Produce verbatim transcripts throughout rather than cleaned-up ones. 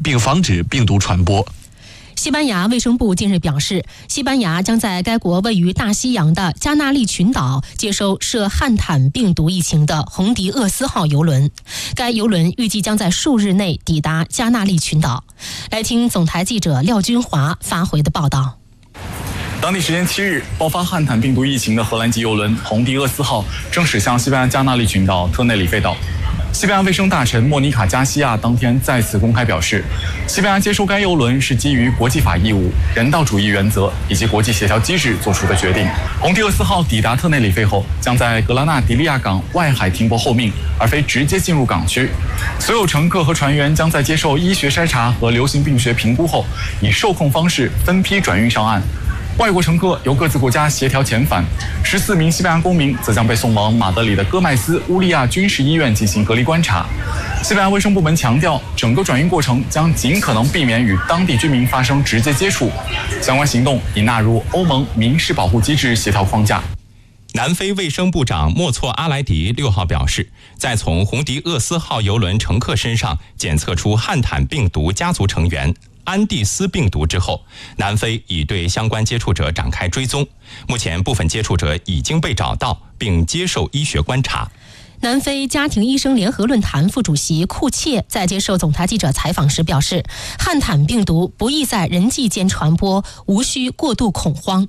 并防止病毒传播。 西班牙卫生部近日表示，西班牙将在该国位于大西洋的加那利群岛接收涉汉坦病毒疫情的红迪厄斯号邮轮。该邮轮预计将在数日内抵达加那利群岛。来听总台记者廖军华发回的报道。 当地时间七日，爆发汉坦病毒疫情的荷兰籍邮轮红迪厄斯号正驶向西班牙加那利群岛特内里费岛。西班牙卫生大臣莫妮卡·加西亚当天再次公开表示，西班牙接收该邮轮是基于国际法义务、人道主义原则以及国际协调机制做出的决定。红迪厄斯号抵达特内里费后，将在格拉纳迪利亚港外海停泊候命，而非直接进入港区。所有乘客和船员将在接受医学筛查和流行病学评估后，以受控方式分批转运上岸。外国乘客由各自国家协调遣返，十四名西班牙公民则将被送往马德里的戈麦斯乌利亚军事医院进行隔离观察。西班牙卫生部门强调，整个转运过程将尽可能避免与当地居民发生直接接触，相关行动已纳入欧盟民事保护机制协调框架。 南非卫生部长莫措阿莱迪六号表示，在从红迪厄斯号邮轮乘客身上检测出汉坦病毒家族成员安第斯病毒之后，南非已对相关接触者展开追踪。目前部分接触者已经被找到并接受医学观察。 南非家庭医生联合论坛副主席库切在接受总台记者采访时表示，汉坦病毒不易在人际间传播，无需过度恐慌。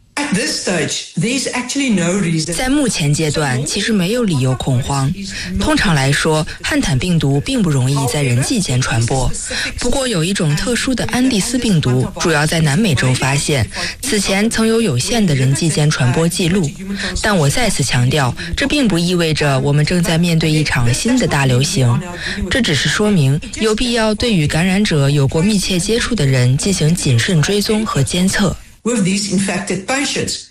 在目前阶段，其实没有理由恐慌。通常来说，汉坦病毒并不容易在人际间传播。不过，有一种特殊的安第斯病毒，主要在南美洲发现，此前曾有有限的人际间传播记录。但我再次强调，这并不意味着我们正在面对一场新的大流行。这只是说明有必要对与感染者有过密切接触的人进行谨慎追踪和监测。 With these infected patients.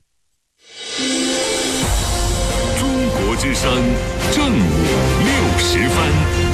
中国之声正午六十分。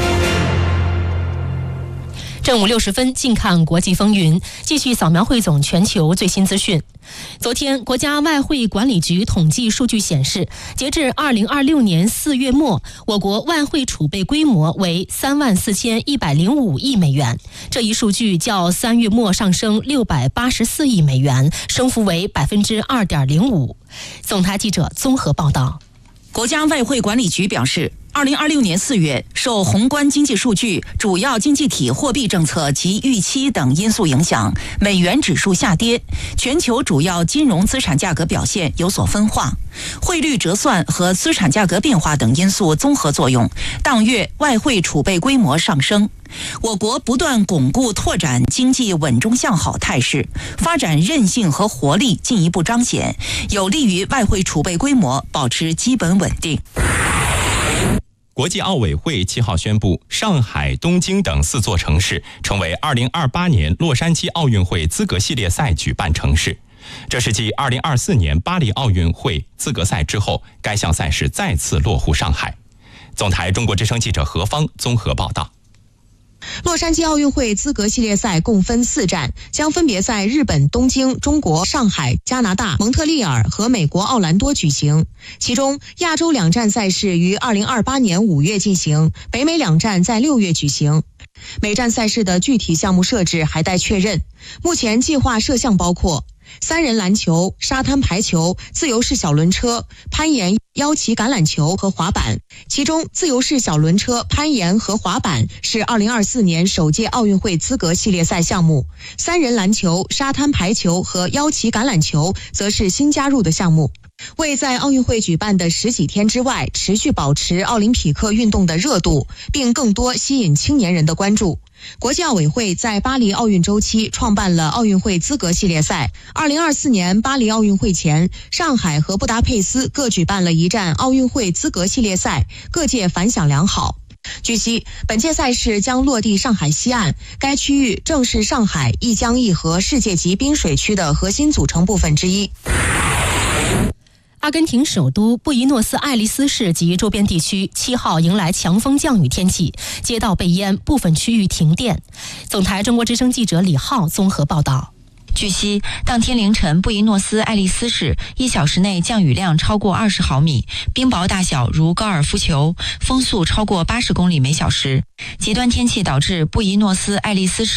正午六十分，近看国际风云，继续扫描汇总全球最新资讯。昨天，国家外汇管理局统计数据显示，截至二零二六年四月末，我国外汇储备规模为三万四千一百零五亿美元。这一数据较三月末上升六百八十四亿美元，升幅为百分之二点零五。总台记者综合报道。 国家外汇管理局表示，二零二六年四月，受宏观经济数据、主要经济体货币政策及预期等因素影响，美元指数下跌，全球主要金融资产价格表现有所分化，汇率折算和资产价格变化等因素综合作用，当月外汇储备规模上升。我国不断巩固拓展经济稳中向好态势，发展韧性和活力进一步彰显，有利于外汇储备规模保持基本稳定。 国际奥委会七号宣布，上海、东京等四座城市成为二零二八年洛杉矶奥运会资格系列赛举办城市。这是继二零二四年巴黎奥运会资格赛之后，该项赛事再次落户上海。总台中国之声记者何芳综合报道。 洛杉矶奥运会资格系列赛共分四站，将分别在日本东京、中国上海、加拿大蒙特利尔和美国奥兰多举行。其中，亚洲两站赛事于二零二八年五月进行，北美两站在六月举行。每站赛事的具体项目设置还待确认，目前计划设项包括三人篮球、沙滩排球、自由式小轮车、攀岩、腰旗橄榄球和滑板。其中，自由式小轮车、攀岩和滑板是二零二四年首届奥运会资格系列赛项目，三人篮球、沙滩排球和腰旗橄榄球则是新加入的项目。为在奥运会举办的十几天之外持续保持奥林匹克运动的热度，并更多吸引青年人的关注，国际奥委会在巴黎奥运周期创办了奥运会资格系列赛。二零二四年巴黎奥运会前，上海和布达佩斯各举办了一站奥运会资格系列赛，各界反响良好。据悉，本届赛事将落地上海西岸，该区域正是上海一江一河世界级滨水区的核心组成部分之一。 阿根廷首都布宜诺斯艾利斯市及周边地区七号迎来强风降雨天气，街道被淹，部分区域停电。总台中国之声记者李浩综合报道。 据悉，当天凌晨，布宜诺斯艾利斯市一小时内降雨量超过二十毫米，冰雹大小如高尔夫球，风速超过八十公里每小时。极端天气导致布宜诺斯艾利斯市